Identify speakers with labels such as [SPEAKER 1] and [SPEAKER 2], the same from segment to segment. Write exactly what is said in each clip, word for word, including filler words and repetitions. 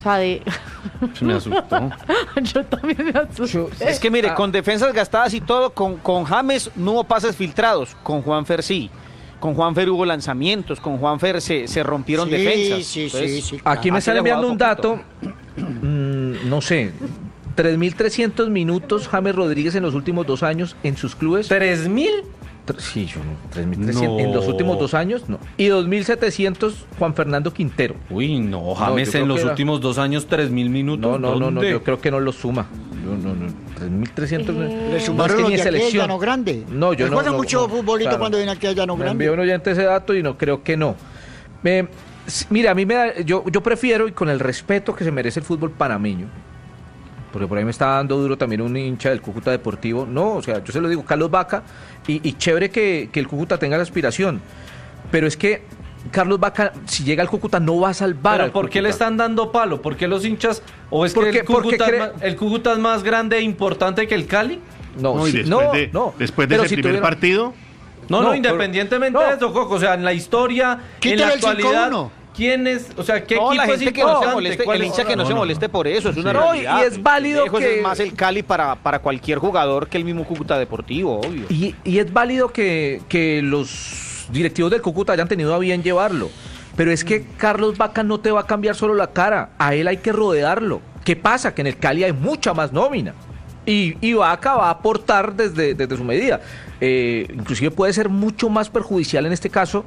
[SPEAKER 1] O sea, de...
[SPEAKER 2] Me asustó.
[SPEAKER 1] Yo también me asusté.
[SPEAKER 3] Es que mire, con defensas gastadas y todo, con, con James no hubo pases filtrados, con Juanfer sí. Con Juanfer hubo lanzamientos, con Juanfer se, se rompieron
[SPEAKER 4] sí,
[SPEAKER 3] defensas.
[SPEAKER 4] Sí,
[SPEAKER 3] Entonces,
[SPEAKER 4] sí, sí, claro.
[SPEAKER 5] Aquí me están enviando un dato,
[SPEAKER 3] poquito.
[SPEAKER 5] mmm, no sé, tres mil trescientos minutos James Rodríguez en los últimos dos años en sus clubes.
[SPEAKER 2] ¿Tres mil?
[SPEAKER 5] Sí, yo no, tres mil trescientos
[SPEAKER 2] No.
[SPEAKER 5] en los últimos dos años, no. Y dos mil setecientos Juan Fernando Quintero.
[SPEAKER 2] Uy, no, James
[SPEAKER 5] yo creo
[SPEAKER 2] en los
[SPEAKER 5] que era-
[SPEAKER 2] últimos dos años, tres mil minutos.
[SPEAKER 5] No, no, no, no,
[SPEAKER 2] ¿dónde?
[SPEAKER 5] yo creo que no lo suma. No, no, no, tres mil trescientos.
[SPEAKER 1] Eh,
[SPEAKER 4] Le
[SPEAKER 5] No,
[SPEAKER 4] sumaron
[SPEAKER 5] es que
[SPEAKER 4] los
[SPEAKER 5] ni
[SPEAKER 4] de
[SPEAKER 5] en
[SPEAKER 4] aquí de
[SPEAKER 5] selección.
[SPEAKER 4] Llano Grande.
[SPEAKER 5] No, yo
[SPEAKER 4] Él
[SPEAKER 5] no.
[SPEAKER 4] juega
[SPEAKER 5] no,
[SPEAKER 4] mucho
[SPEAKER 5] no,
[SPEAKER 4] futbolito
[SPEAKER 5] claro.
[SPEAKER 4] cuando viene aquí a Llano
[SPEAKER 5] Me
[SPEAKER 4] Grande.
[SPEAKER 5] envió un oyente ese dato y no creo que no. Me, s- mira, a mí me da, yo, yo prefiero, y con el respeto que se merece el fútbol panameño, porque por ahí me está dando duro también un hincha del Cúcuta Deportivo. No, o sea, yo se lo digo, Carlos Vaca, y, y chévere que, que el Cúcuta tenga la aspiración. Pero es que Carlos Vaca, si llega al Cúcuta, no va a salvar
[SPEAKER 2] ¿Pero
[SPEAKER 5] al
[SPEAKER 2] por qué
[SPEAKER 5] Cúcuta.
[SPEAKER 2] le están dando palo? ¿Por qué los hinchas? ¿O es
[SPEAKER 5] Porque-
[SPEAKER 2] que el
[SPEAKER 5] porque
[SPEAKER 2] Cúcuta,
[SPEAKER 5] cre-
[SPEAKER 2] es más, el Cúcuta es más grande e importante que el Cali?
[SPEAKER 5] No,
[SPEAKER 6] No, y
[SPEAKER 5] sí,
[SPEAKER 6] después
[SPEAKER 5] no,
[SPEAKER 6] de,
[SPEAKER 5] no.
[SPEAKER 6] después de
[SPEAKER 5] Pero
[SPEAKER 6] ese
[SPEAKER 5] si
[SPEAKER 6] primer
[SPEAKER 5] tuviera-
[SPEAKER 6] partido,
[SPEAKER 2] No, no,
[SPEAKER 5] No,
[SPEAKER 2] independientemente
[SPEAKER 5] pero-
[SPEAKER 2] de eso, Coco, o sea, en la historia,
[SPEAKER 4] Quítale
[SPEAKER 2] en la
[SPEAKER 4] el cinco
[SPEAKER 2] actualidad,
[SPEAKER 4] uno.
[SPEAKER 2] ¿quién es? O sea, ¿qué
[SPEAKER 3] No, la
[SPEAKER 2] equipo es
[SPEAKER 3] gente que no se
[SPEAKER 2] importante?
[SPEAKER 3] moleste,
[SPEAKER 2] ¿Cuál
[SPEAKER 3] el
[SPEAKER 2] es?
[SPEAKER 3] hincha que no,
[SPEAKER 2] No,
[SPEAKER 3] se
[SPEAKER 2] no,
[SPEAKER 3] moleste por eso, es una
[SPEAKER 5] No, y-
[SPEAKER 3] realidad.
[SPEAKER 5] y es válido
[SPEAKER 3] Lejos
[SPEAKER 5] que-
[SPEAKER 3] es más el Cali para, para cualquier jugador que el mismo Cúcuta Deportivo, obvio.
[SPEAKER 5] Y, y es válido que, que los directivos del Cúcuta hayan tenido a bien llevarlo. Pero es que Carlos Vaca no te va a cambiar solo la cara. A él hay que rodearlo. ¿Qué pasa? Que en el Cali hay mucha más nómina. Y, y Vaca va a aportar desde, desde su medida. Eh, inclusive puede ser mucho más perjudicial en este caso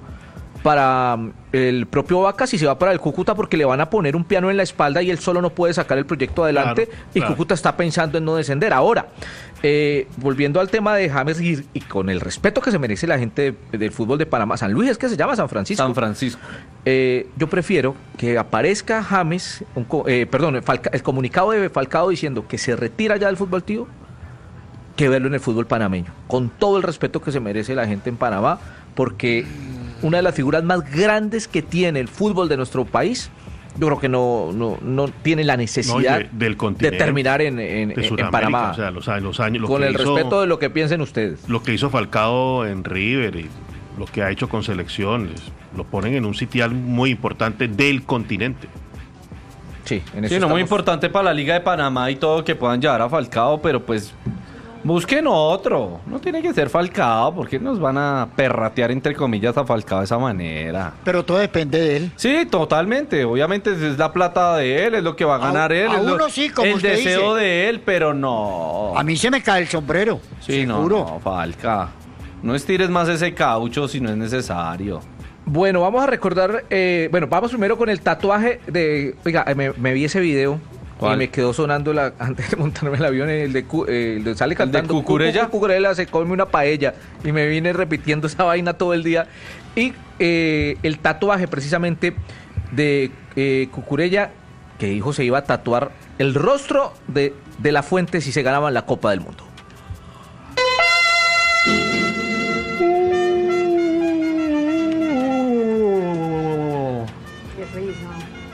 [SPEAKER 5] para mm, el propio Vaca si se va para el Cúcuta, porque le van a poner un piano en la espalda y él solo no puede sacar el proyecto adelante.
[SPEAKER 6] Claro,
[SPEAKER 5] y
[SPEAKER 6] claro.
[SPEAKER 5] Cúcuta está pensando en no descender. Ahora, eh, volviendo al tema de James y, y con el respeto que se merece la gente de- del fútbol de Panamá, San Luis es que se llama San Francisco.
[SPEAKER 2] San Francisco.
[SPEAKER 5] Eh, yo prefiero que aparezca James, un co- eh, perdón, Falca- el comunicado de Falcao diciendo que se retira ya del fútbol tío, que verlo en el fútbol panameño, con todo el respeto que se merece la gente en Panamá, porque una de las figuras más grandes que tiene el fútbol de nuestro país, yo creo que no, no, no tiene la necesidad
[SPEAKER 6] No, y de- del
[SPEAKER 5] de
[SPEAKER 6] continente,
[SPEAKER 5] terminar en, en-
[SPEAKER 6] de
[SPEAKER 5] en
[SPEAKER 6] Sudamérica,
[SPEAKER 5] Panamá,
[SPEAKER 6] o sea, los, a- los años, lo
[SPEAKER 5] con
[SPEAKER 6] que
[SPEAKER 5] el
[SPEAKER 6] hizo-
[SPEAKER 5] respeto de lo que piensen ustedes.
[SPEAKER 6] lo que hizo Falcao en River y lo que ha hecho con selecciones, lo ponen en un sitial muy importante del continente.
[SPEAKER 5] Sí, en eso
[SPEAKER 2] Sí, no, muy
[SPEAKER 5] estamos.
[SPEAKER 2] importante para la Liga de Panamá y todo que puedan llevar a Falcao, pero pues busquen otro. No tiene que ser Falcao, porque nos van a perratear entre comillas a Falcao de esa manera.
[SPEAKER 4] Pero todo depende de él.
[SPEAKER 2] Sí, totalmente. Obviamente es la plata de él, es lo que va a
[SPEAKER 4] A-
[SPEAKER 2] ganar él.
[SPEAKER 4] a
[SPEAKER 2] es lo-
[SPEAKER 4] uno sí, como
[SPEAKER 2] el
[SPEAKER 4] usted
[SPEAKER 2] deseo
[SPEAKER 4] dice.
[SPEAKER 2] de él, pero no.
[SPEAKER 4] A mí se me cae el sombrero.
[SPEAKER 2] Sí, no,
[SPEAKER 4] seguro.
[SPEAKER 2] no, Falca. No estires más ese caucho si no es necesario.
[SPEAKER 5] Bueno, vamos a recordar, eh, bueno, vamos primero con el tatuaje de, oiga, eh, me, me vi ese video
[SPEAKER 2] ¿Cuál?
[SPEAKER 5] y me quedó sonando la, antes de montarme el avión, el de, Cu- eh, el de sale
[SPEAKER 2] ¿El de
[SPEAKER 5] cantando
[SPEAKER 2] Cucurella?
[SPEAKER 5] "Cu- cu- Cucurella se come una paella", y me vine repitiendo esa vaina todo el día. Y eh, el tatuaje precisamente de eh, Cucurella, que dijo se iba a tatuar el rostro de, de La Fuente si se ganaban la Copa del Mundo.
[SPEAKER 1] Qué risa.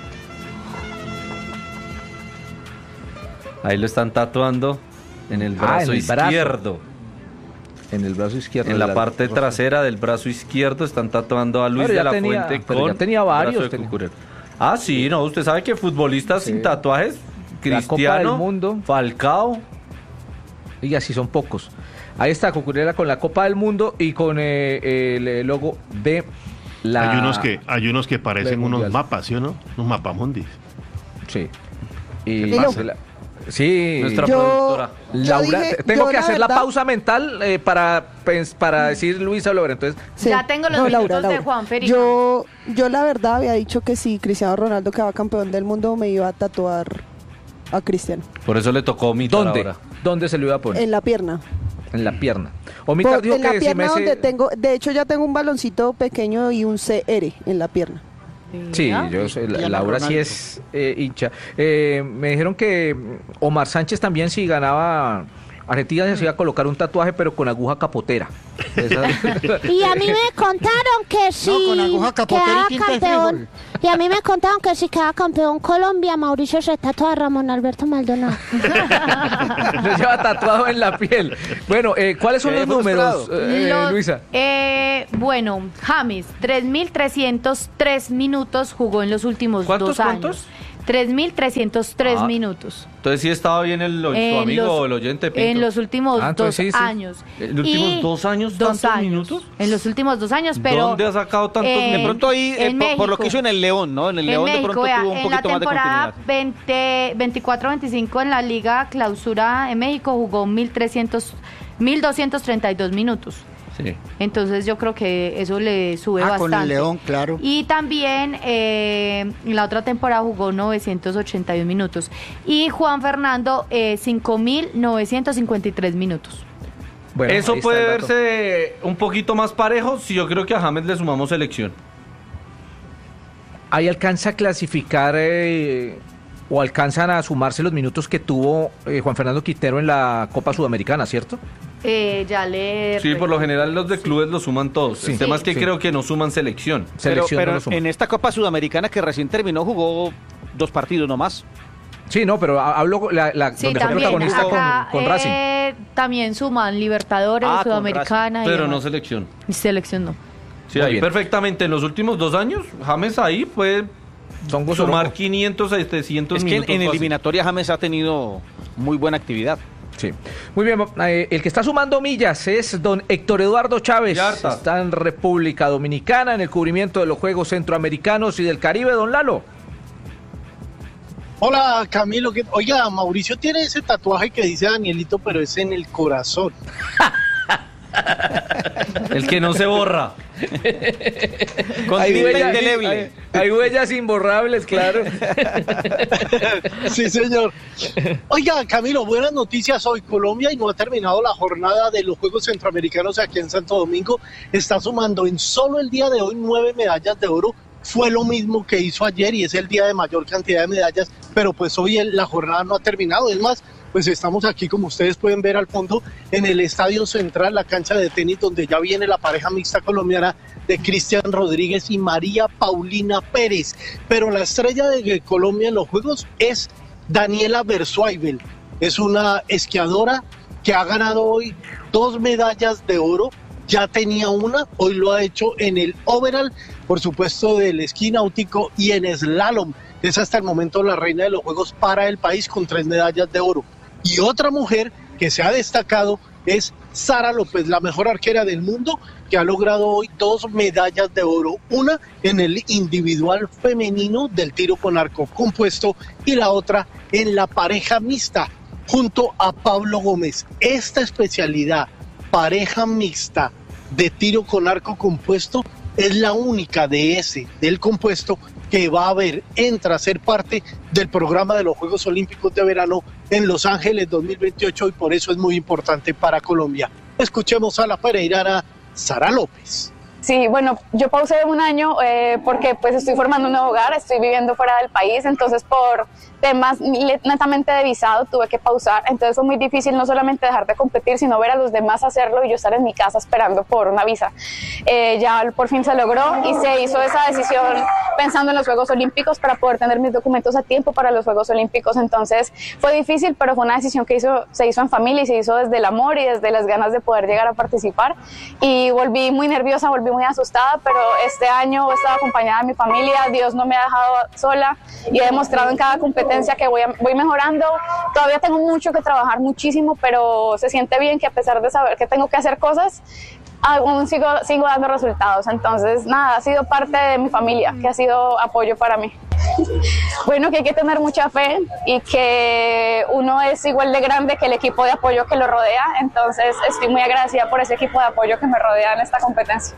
[SPEAKER 2] Ahí lo están tatuando en el
[SPEAKER 5] Ah,
[SPEAKER 2] brazo
[SPEAKER 5] en el brazo.
[SPEAKER 2] izquierdo.
[SPEAKER 5] En el brazo izquierdo.
[SPEAKER 2] En
[SPEAKER 5] de
[SPEAKER 2] la parte
[SPEAKER 5] rostro.
[SPEAKER 2] trasera del brazo izquierdo están tatuando a Luis
[SPEAKER 5] Pero ya
[SPEAKER 2] de la
[SPEAKER 5] tenía-
[SPEAKER 2] Fuente
[SPEAKER 5] pero
[SPEAKER 2] con
[SPEAKER 5] ya tenía varios,
[SPEAKER 2] brazo de
[SPEAKER 5] tenía.
[SPEAKER 2] Cucurella. Ah, sí, no, usted sabe que futbolistas
[SPEAKER 5] Sí.
[SPEAKER 2] sin tatuajes,
[SPEAKER 5] La Copa
[SPEAKER 2] Cristiano,
[SPEAKER 5] del Mundo.
[SPEAKER 2] Falcao.
[SPEAKER 5] Y así son pocos. Ahí está Cucurella con la Copa del Mundo y con eh, el logo de la...
[SPEAKER 6] Hay unos que hay unos que parecen
[SPEAKER 5] del
[SPEAKER 6] unos
[SPEAKER 5] Mundial.
[SPEAKER 6] mapas, ¿sí o no? Unos mapamundis.
[SPEAKER 5] Sí. Y
[SPEAKER 6] ¿Qué pasa?
[SPEAKER 5] la- Sí.
[SPEAKER 2] Nuestra
[SPEAKER 7] Yo-
[SPEAKER 2] productora.
[SPEAKER 5] Laura,
[SPEAKER 7] dije-
[SPEAKER 5] te- tengo
[SPEAKER 7] yo
[SPEAKER 5] que
[SPEAKER 7] la
[SPEAKER 5] hacer la
[SPEAKER 7] verdad-
[SPEAKER 5] pausa mental eh, para, pens- para decir Luisa Logra. Entonces,
[SPEAKER 7] Sí.
[SPEAKER 1] Ya tengo los minutos de Juanfer y
[SPEAKER 7] Yo, yo la verdad había dicho que si Cristiano Ronaldo quedaba campeón del mundo me iba a tatuar a Cristiano
[SPEAKER 2] Por eso le tocó omitar
[SPEAKER 5] ¿dónde?
[SPEAKER 2] ahora.
[SPEAKER 5] ¿Dónde se lo iba a poner?
[SPEAKER 7] en la pierna.
[SPEAKER 5] En la pierna. O Mica
[SPEAKER 7] Por-
[SPEAKER 5] dijo
[SPEAKER 7] en la
[SPEAKER 5] que si
[SPEAKER 7] pierna
[SPEAKER 5] Messi-
[SPEAKER 7] donde tengo, de hecho ya tengo un baloncito pequeño y un C R en la pierna.
[SPEAKER 5] Sí,
[SPEAKER 1] ¿Ya?
[SPEAKER 5] yo soy, la-
[SPEAKER 4] Cristiano
[SPEAKER 5] Laura sí
[SPEAKER 4] Ronaldo.
[SPEAKER 5] es eh, hincha. Eh, me dijeron que Omar Sánchez también si ganaba Argentina se iba a colocar un tatuaje pero con aguja capotera. Esa-
[SPEAKER 8] Y a mí me contaron que si
[SPEAKER 4] con aguja capotera y
[SPEAKER 8] quedaba
[SPEAKER 4] tinta de
[SPEAKER 8] campeón,
[SPEAKER 4] frijol.
[SPEAKER 8] y a mí me contaron que si quedaba campeón Colombia, Mauricio se tatúa a Ramón Alberto Maldonado.
[SPEAKER 5] Lo lleva tatuado en la piel. Bueno, eh, ¿cuáles son
[SPEAKER 3] Quedé
[SPEAKER 5] los números,
[SPEAKER 3] frustrado.
[SPEAKER 5] eh,
[SPEAKER 1] Los-
[SPEAKER 5] Luisa?
[SPEAKER 1] eh, bueno, James, tres mil trescientos tres minutos jugó en los últimos
[SPEAKER 2] ¿Cuántos,
[SPEAKER 1] dos años.
[SPEAKER 2] cuántos?
[SPEAKER 1] tres mil trescientos tres
[SPEAKER 2] Ah,
[SPEAKER 1] minutos.
[SPEAKER 2] Entonces sí estaba bien el, tu
[SPEAKER 1] En
[SPEAKER 2] amigo
[SPEAKER 1] los-
[SPEAKER 2] o el oyente Pinto.
[SPEAKER 1] En los últimos
[SPEAKER 5] Ah,
[SPEAKER 1] dos
[SPEAKER 5] entonces sí, sí.
[SPEAKER 1] años.
[SPEAKER 2] ¿En los últimos
[SPEAKER 1] Y
[SPEAKER 2] dos años
[SPEAKER 1] dos
[SPEAKER 2] tantos
[SPEAKER 1] años.
[SPEAKER 2] minutos?
[SPEAKER 1] En los últimos dos años, pero...
[SPEAKER 2] ¿Dónde ha sacado tantos
[SPEAKER 1] en-
[SPEAKER 2] minutos?
[SPEAKER 3] De pronto ahí, eh,
[SPEAKER 1] en
[SPEAKER 3] por, por lo que
[SPEAKER 1] México.
[SPEAKER 3] hizo en el León, ¿no? En el León
[SPEAKER 1] en
[SPEAKER 3] de
[SPEAKER 1] México,
[SPEAKER 3] pronto
[SPEAKER 1] vea,
[SPEAKER 3] tuvo un
[SPEAKER 1] en la
[SPEAKER 3] poquito más de
[SPEAKER 1] temporada
[SPEAKER 3] continuidad.
[SPEAKER 1] veinte, veinticuatro veinticinco en la Liga Clausura en México jugó mil trescientos, mil doscientos treinta y dos minutos.
[SPEAKER 2] Sí.
[SPEAKER 1] Entonces yo creo que eso le sube
[SPEAKER 4] Ah,
[SPEAKER 1] bastante.
[SPEAKER 4] con el León, claro.
[SPEAKER 1] Y también eh, en la otra temporada jugó novecientos ochenta y uno minutos. Y Juan Fernando, eh, cinco mil novecientos cincuenta y tres minutos.
[SPEAKER 5] Bueno,
[SPEAKER 2] Eso
[SPEAKER 5] ahí está
[SPEAKER 2] puede
[SPEAKER 5] el dato.
[SPEAKER 2] verse un poquito más parejo si yo creo que a James le sumamos selección.
[SPEAKER 5] Ahí alcanza a clasificar eh, o alcanzan a sumarse los minutos que tuvo eh, Juan Fernando Quintero en la Copa Sudamericana, ¿cierto?
[SPEAKER 1] Eh, ya le...
[SPEAKER 2] Sí, por lo general los de clubes lo suman todos.
[SPEAKER 5] Sí.
[SPEAKER 2] El tema es que
[SPEAKER 5] Sí.
[SPEAKER 2] creo que no suman selección.
[SPEAKER 3] Pero,
[SPEAKER 5] Selección
[SPEAKER 3] pero
[SPEAKER 5] no lo suma.
[SPEAKER 3] en esta Copa Sudamericana que recién terminó jugó dos partidos nomás.
[SPEAKER 5] Sí, no, pero ha- hablo la, la,
[SPEAKER 1] Sí,
[SPEAKER 5] donde fue
[SPEAKER 1] también.
[SPEAKER 5] protagonista
[SPEAKER 1] Acá,
[SPEAKER 5] con, con Racing.
[SPEAKER 1] eh, también suman Libertadores,
[SPEAKER 3] Ah, con
[SPEAKER 1] Sudamericana. y
[SPEAKER 2] Pero no
[SPEAKER 1] demás.
[SPEAKER 2] selección.
[SPEAKER 1] Y selección no.
[SPEAKER 2] Sí,
[SPEAKER 5] Muy
[SPEAKER 2] ahí
[SPEAKER 5] bien.
[SPEAKER 2] perfectamente. En los últimos dos años, James ahí puede
[SPEAKER 5] Son
[SPEAKER 2] sumar
[SPEAKER 5] Sorongo.
[SPEAKER 2] quinientos a setecientos
[SPEAKER 3] Es que
[SPEAKER 2] minutos.
[SPEAKER 3] en, en
[SPEAKER 2] fácil.
[SPEAKER 3] eliminatoria James ha tenido muy buena actividad.
[SPEAKER 5] Sí. Muy bien, eh, el que está sumando millas es don Héctor Eduardo Chávez.
[SPEAKER 2] Ya harta.
[SPEAKER 5] Está en República Dominicana en el cubrimiento de los Juegos Centroamericanos y del Caribe, don Lalo.
[SPEAKER 9] Hola Camilo, ¿qué- oiga, Mauricio tiene ese tatuaje que dice Danielito, pero es en el corazón.
[SPEAKER 2] El que no se borra.
[SPEAKER 3] Con
[SPEAKER 5] Hay
[SPEAKER 3] tinta
[SPEAKER 5] huellas,
[SPEAKER 3] indeleble.
[SPEAKER 5] hay, hay huellas imborrables, claro.
[SPEAKER 9] Sí, señor. Oiga, Camilo, buenas noticias hoy. Colombia, y no ha terminado la jornada de los Juegos Centroamericanos aquí en Santo Domingo, está sumando en solo el día de hoy nueve medallas de oro. Fue lo mismo que hizo ayer y es el día de mayor cantidad de medallas, pero pues hoy el- la jornada no ha terminado. Es más, pues estamos aquí, como ustedes pueden ver al fondo, en el Estadio Central, la cancha de tenis, donde ya viene la pareja mixta colombiana de Cristian Rodríguez y María Paulina Pérez. Pero la estrella de Colombia en los Juegos es Daniela Bersuaibel. Es una esquiadora que ha ganado hoy dos medallas de oro. Ya tenía una, hoy lo ha hecho en el overall, por supuesto del esquí náutico y en slalom. Es hasta el momento la reina de los Juegos para el país con tres medallas de oro. Y otra mujer que se ha destacado es Sara López, la mejor arquera del mundo, que ha logrado hoy dos medallas de oro. Una en el individual femenino del tiro con arco compuesto y la otra en la pareja mixta junto a Pablo Gómez. Esta especialidad, pareja mixta de tiro con arco compuesto, es la única de ese, del compuesto, que va a haber, entra a ser parte del programa de los Juegos Olímpicos de Verano en Los Ángeles dos mil veintiocho, y por eso es muy importante para Colombia. Escuchemos a la pereirana Sara López.
[SPEAKER 10] Sí, bueno, yo pausé un año eh, porque pues estoy formando un nuevo hogar, estoy viviendo fuera del país, entonces por temas netamente de visado tuve que pausar, entonces fue muy difícil no solamente dejar de competir, sino ver a los demás hacerlo y yo estar en mi casa esperando por una visa. Eh, ya por fin se logró y se hizo esa decisión pensando en los Juegos Olímpicos para poder tener mis documentos a tiempo para los Juegos Olímpicos, entonces fue difícil, pero fue una decisión que hizo, se hizo en familia y se hizo desde el amor y desde las ganas de poder llegar a participar, y volví muy nerviosa, volví muy asustada, pero este año he estado acompañada de mi familia, Dios no me ha dejado sola y he demostrado en cada competencia que voy, a, voy mejorando. Todavía tengo mucho que trabajar, muchísimo, pero se siente bien que a pesar de saber que tengo que hacer cosas, aún sigo, sigo dando resultados. Entonces, nada, ha sido parte de mi familia, que ha sido apoyo para mí. Bueno, que hay que tener mucha fe y que uno es igual de grande que el equipo de apoyo que lo rodea. Entonces, estoy muy agradecida por ese equipo de apoyo que me rodea en esta competencia.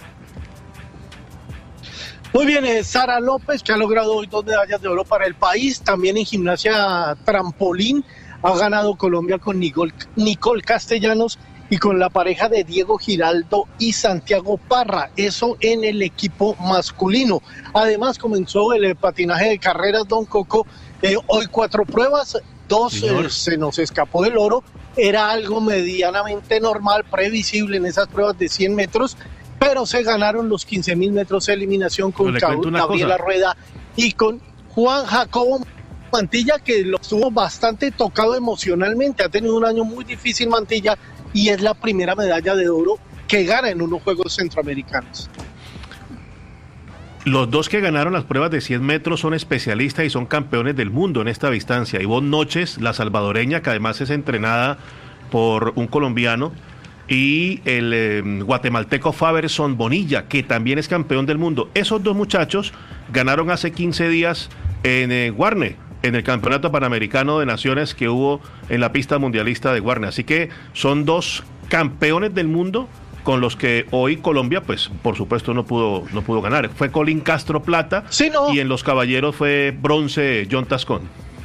[SPEAKER 9] Muy bien, eh, Sara López, que ha logrado hoy dos medallas de oro para el país. También en gimnasia trampolín ha ganado Colombia con Nicole, Nicole Castellanos y con la pareja de Diego Giraldo y Santiago Parra, eso en el equipo masculino. Además comenzó el eh, patinaje de carreras, Don Coco, eh, hoy cuatro pruebas, dos eh, se nos escapó el oro, era algo medianamente normal, previsible en esas pruebas de cien metros, pero se ganaron los quince mil metros de eliminación con Gabriela Rueda y con Juan Jacobo Mantilla, que lo estuvo bastante tocado emocionalmente, ha tenido un año muy difícil Mantilla, y es la primera medalla de oro que gana en unos Juegos Centroamericanos.
[SPEAKER 6] Los dos que ganaron las pruebas de cien metros son especialistas y son campeones del mundo en esta distancia. Ivonne Noches, la salvadoreña, que además es entrenada por un colombiano, y el eh, guatemalteco Faberson Bonilla, que también es campeón del mundo. Esos dos muchachos ganaron hace quince días en eh, Guarne, en el Campeonato Panamericano de Naciones que hubo en la pista mundialista de Guarne. Así que son dos campeones del mundo con los que hoy Colombia, pues, por supuesto, no pudo, no pudo ganar. Fue Colin Castro plata,
[SPEAKER 9] sí, no.
[SPEAKER 6] Y en los caballeros fue bronce John Tascón.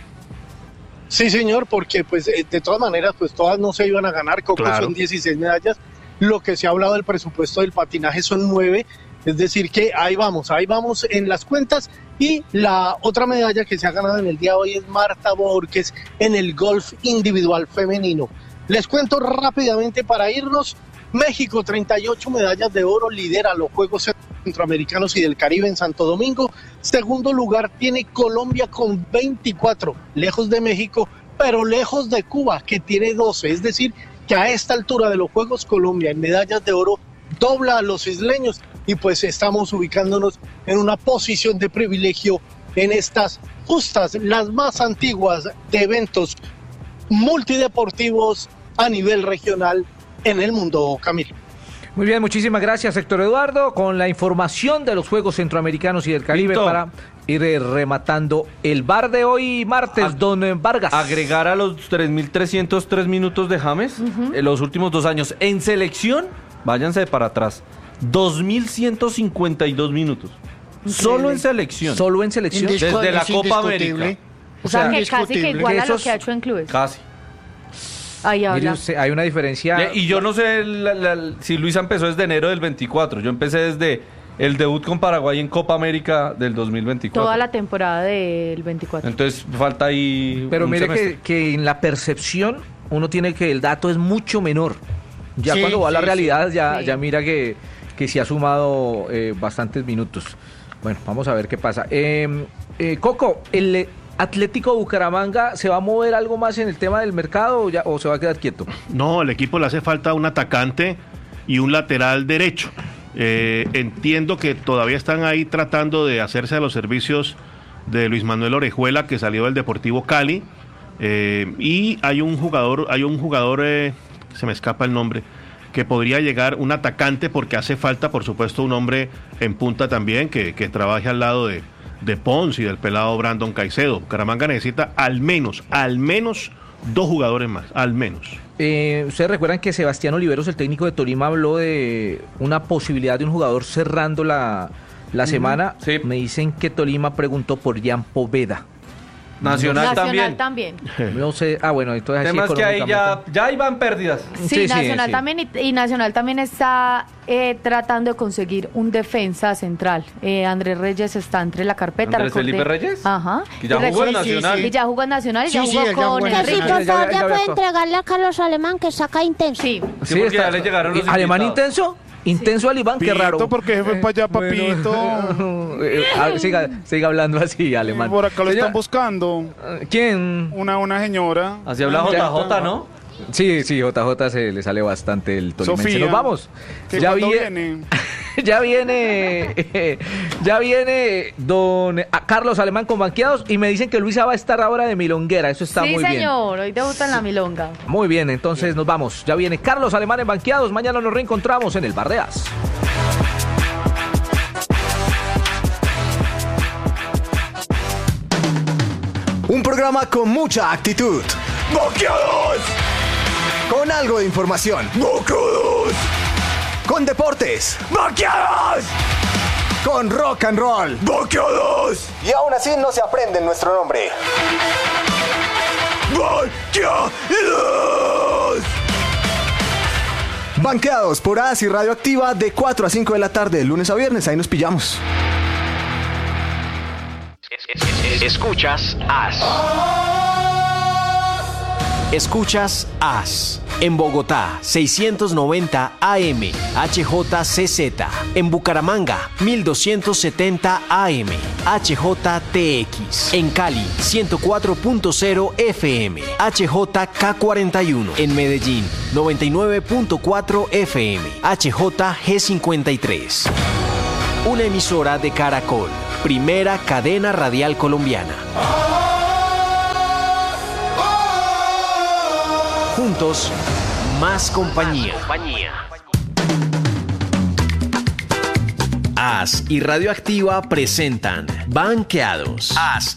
[SPEAKER 9] Sí, señor, porque pues de todas maneras, pues todas no se iban a ganar. Coco, claro. Son dieciséis medallas. Lo que se ha hablado del presupuesto del patinaje son nueve. Es decir que ahí vamos, ahí vamos en las cuentas. Y la otra medalla que se ha ganado en el día de hoy es Marta Borges en el golf individual femenino. Les cuento rápidamente para irnos. México, treinta y ocho medallas de oro, lidera los Juegos Centroamericanos y del Caribe en Santo Domingo. Segundo lugar tiene Colombia con veinticuatro, lejos de México, pero lejos de Cuba, que tiene doce. Es decir, que a esta altura de los Juegos, Colombia en medallas de oro dobla a los isleños y pues estamos ubicándonos en una posición de privilegio en estas justas, las más antiguas de eventos multideportivos a nivel regional en el mundo, Camilo.
[SPEAKER 5] Muy bien, muchísimas gracias, Héctor Eduardo, con la información de los Juegos Centroamericanos y del Caribe. Víctor, para ir rematando el bar de hoy martes, a, don Vargas.
[SPEAKER 2] Agregar a los tres mil trescientos tres minutos de James uh-huh. en los últimos dos años. En selección, váyanse para atrás, dos mil ciento cincuenta y dos minutos. Increíble. Solo en selección.
[SPEAKER 5] Solo en selección.
[SPEAKER 2] Indiscu- Desde la Copa América.
[SPEAKER 1] O sea, que casi que igual a lo que ha hecho en clubes.
[SPEAKER 2] Casi.
[SPEAKER 1] Ahí habla.
[SPEAKER 5] Usted, hay una diferencia.
[SPEAKER 2] Y yo no sé la, la, si Luisa empezó desde enero del veinticuatro. Yo empecé desde el debut con Paraguay en Copa América del dos mil veinticuatro.
[SPEAKER 1] Toda la temporada del veinticuatro.
[SPEAKER 2] Entonces falta ahí.
[SPEAKER 5] Pero mire que, que en la percepción uno tiene que el dato es mucho menor. Ya sí, cuando va a la sí, realidad, sí. ya, sí. ya mira que, que sí ha sumado eh, bastantes minutos. Bueno, vamos a ver qué pasa. Eh, eh, Coco, el Atlético Bucaramanga, ¿se va a mover algo más en el tema del mercado o, ya, o se va a quedar quieto?
[SPEAKER 6] No, al equipo le hace falta un atacante y un lateral derecho. Eh, entiendo que todavía están ahí tratando de hacerse a los servicios de Luis Manuel Orejuela, que salió del Deportivo Cali. Eh, y hay un jugador, hay un jugador, eh, se me escapa el nombre, que podría llegar, un atacante, porque hace falta, por supuesto, un hombre en punta también, que, que trabaje al lado de de Pons y del pelado Brandon Caicedo. Bucaramanga necesita al menos, al menos dos jugadores más, al menos.
[SPEAKER 5] Eh, Ustedes recuerdan que Sebastián Oliveros, el técnico de Tolima, habló de una posibilidad de un jugador cerrando la, la semana.
[SPEAKER 2] Sí.
[SPEAKER 5] Me dicen que Tolima preguntó por Jan Poveda.
[SPEAKER 2] Nacional,
[SPEAKER 1] Nacional
[SPEAKER 2] también.
[SPEAKER 1] también.
[SPEAKER 5] No sé, ah bueno, entonces
[SPEAKER 2] además que ahí ya, ya iban pérdidas.
[SPEAKER 1] Sí,
[SPEAKER 5] sí
[SPEAKER 1] Nacional
[SPEAKER 5] sí,
[SPEAKER 1] también y, y Nacional también está eh, tratando de conseguir un defensa central. Eh, Andrés Reyes está entre la carpeta.
[SPEAKER 2] ¿Andrés
[SPEAKER 1] recordé.
[SPEAKER 2] Felipe Reyes?
[SPEAKER 1] Ajá.
[SPEAKER 2] Que ya jugó en Nacional.
[SPEAKER 1] Y ya jugó en Nacional y
[SPEAKER 4] Sí,
[SPEAKER 1] ya
[SPEAKER 4] sí,
[SPEAKER 1] jugó
[SPEAKER 4] él ya
[SPEAKER 1] con
[SPEAKER 4] jugó en
[SPEAKER 8] Que sí,
[SPEAKER 1] Enrique.
[SPEAKER 8] por favor,
[SPEAKER 5] ya-
[SPEAKER 8] ya
[SPEAKER 5] ya
[SPEAKER 8] puede
[SPEAKER 5] viajó.
[SPEAKER 8] entregarle a Carlos Alemán, que saca intenso.
[SPEAKER 1] Sí.
[SPEAKER 2] Sí, porque ya le llegaron los
[SPEAKER 5] ¿Alemán
[SPEAKER 2] invitados.
[SPEAKER 5] intenso? Intenso Alemán, qué raro.
[SPEAKER 11] Pito, ¿por qué se fue para allá,
[SPEAKER 5] Bueno,
[SPEAKER 11] papito?
[SPEAKER 5] eh, ah, siga, siga hablando así, Alemán.
[SPEAKER 11] Por acá lo
[SPEAKER 5] Señor,
[SPEAKER 11] están buscando.
[SPEAKER 5] ¿Quién?
[SPEAKER 11] Una, una señora.
[SPEAKER 2] Así habla
[SPEAKER 11] Ya-
[SPEAKER 2] J J, ¿no?
[SPEAKER 5] Sí, sí, J J se le sale bastante el tolimense.
[SPEAKER 11] Sofía,
[SPEAKER 5] Nos vamos.
[SPEAKER 11] ¿Que
[SPEAKER 5] Ya
[SPEAKER 11] cuándo
[SPEAKER 5] vie-
[SPEAKER 11] viene?
[SPEAKER 5] ya viene, eh, ya viene don eh, a Carlos Alemán con banqueados y me dicen que Luisa va a estar ahora de milonguera. Eso está
[SPEAKER 1] Sí,
[SPEAKER 5] muy bien.
[SPEAKER 1] señor, hoy debuta en la milonga.
[SPEAKER 5] Muy bien, entonces nos vamos. Ya viene Carlos Alemán en banqueados. Mañana nos reencontramos en el Barreas.
[SPEAKER 12] Un programa con mucha actitud. ¡Banqueados! Con algo de información. ¡Banqueados! Con deportes. ¡Banqueados! Con rock and roll. ¡Banqueados! Y aún así no se aprende nuestro nombre. ¡Banqueados! Banqueados por A S I Radioactiva de cuatro a cinco de la tarde, de lunes a viernes. Ahí nos pillamos.
[SPEAKER 13] Escuchas As. Escuchas As. En Bogotá, seiscientos noventa A M, H J C Z. En Bucaramanga, mil doscientos setenta A M, H J T X. En Cali, ciento cuatro punto cero F M, H J K cuarenta y uno. En Medellín, noventa y nueve punto cuatro F M, H J G cincuenta y tres. una emisora de Caracol, primera cadena radial colombiana. Juntos, más compañía. As y Radioactiva presentan Banqueados. As